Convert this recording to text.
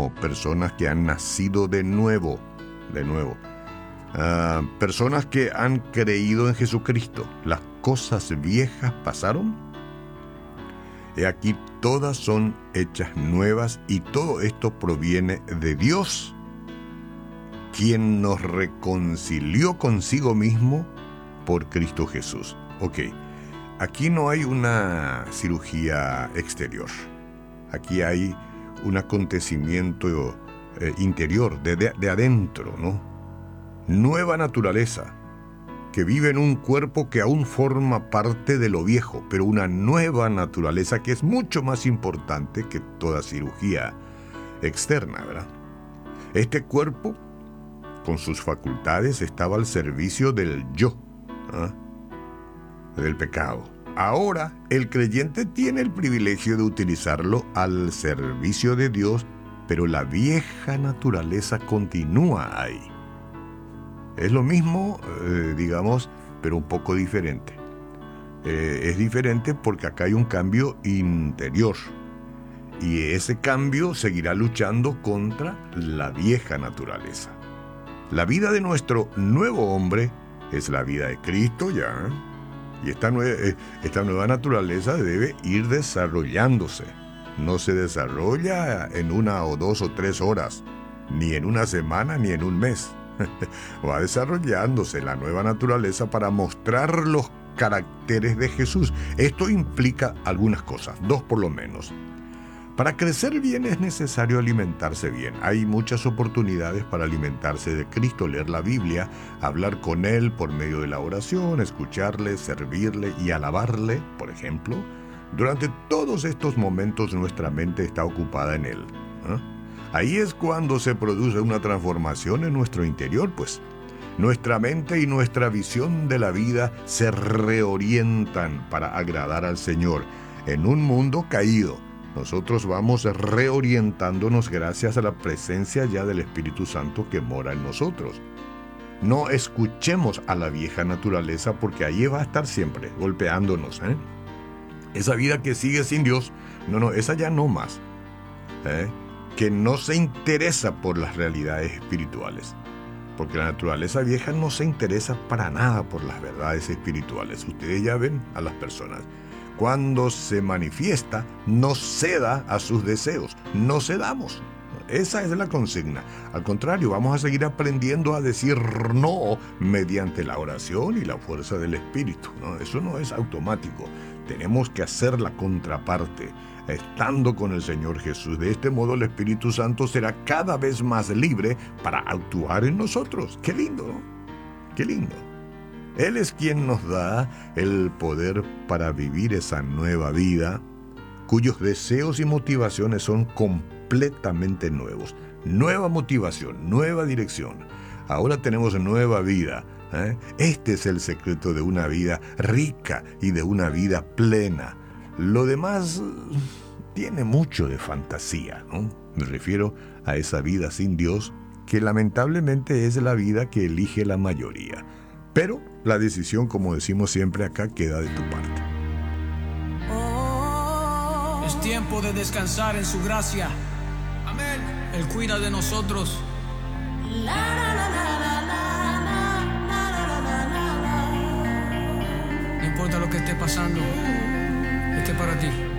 bautismo, personas que han nacido de nuevo. Personas que han creído en Jesucristo. Las cosas viejas pasaron. He aquí, todas son hechas nuevas, y todo esto proviene de Dios, quien nos reconcilió consigo mismo por Cristo Jesús. Ok, aquí no hay una cirugía exterior. Aquí hay un acontecimiento interior, de adentro, ¿no? Nueva naturaleza, que vive en un cuerpo que aún forma parte de lo viejo, pero una nueva naturaleza que es mucho más importante que toda cirugía externa, ¿verdad? Este cuerpo, con sus facultades, estaba al servicio del yo, del pecado. Ahora, el creyente tiene el privilegio de utilizarlo al servicio de Dios, pero la vieja naturaleza continúa ahí. Es lo mismo, digamos, pero un poco diferente. Es diferente porque acá hay un cambio interior. Y ese cambio seguirá luchando contra la vieja naturaleza. La vida de nuestro nuevo hombre es la vida de Cristo ya. Y esta nueva naturaleza debe ir desarrollándose. No se desarrolla en 1 o 2 o 3 horas, ni en una semana, ni en un mes. Va desarrollándose la nueva naturaleza para mostrar los caracteres de Jesús. Esto implica algunas cosas, 2 por lo menos. Para crecer bien es necesario alimentarse bien. Hay muchas oportunidades para alimentarse de Cristo, leer la Biblia, hablar con Él por medio de la oración, escucharle, servirle y alabarle, por ejemplo. Durante todos estos momentos nuestra mente está ocupada en Él. Ahí es cuando se produce una transformación en nuestro interior, pues. Nuestra mente y nuestra visión de la vida se reorientan para agradar al Señor. En un mundo caído, nosotros vamos reorientándonos gracias a la presencia ya del Espíritu Santo que mora en nosotros. No escuchemos a la vieja naturaleza, porque ahí va a estar siempre golpeándonos. Esa vida que sigue sin Dios, esa ya no más. Que no se interesa por las realidades espirituales. Porque la naturaleza vieja no se interesa para nada por las verdades espirituales. Ustedes ya ven a las personas. Cuando se manifiesta, no ceda a sus deseos. No cedamos. Esa es la consigna. Al contrario, vamos a seguir aprendiendo a decir no mediante la oración y la fuerza del Espíritu. Eso no es automático. Tenemos que hacer la contraparte, estando con el Señor Jesús. De este modo el Espíritu Santo será cada vez más libre para actuar en nosotros. ¡Qué lindo! ¿No? ¡Qué lindo! Él es quien nos da el poder para vivir esa nueva vida, cuyos deseos y motivaciones son completamente nuevos. Nueva motivación, nueva dirección. Ahora tenemos nueva vida. Este es el secreto de una vida rica y de una vida plena. Lo demás tiene mucho de fantasía, ¿no? Me refiero a esa vida sin Dios, que lamentablemente es la vida que elige la mayoría. Pero la decisión, como decimos siempre acá, queda de tu parte. Es tiempo de descansar en su gracia. Amén. Él cuida de nosotros. No importa lo que esté pasando, este es para ti.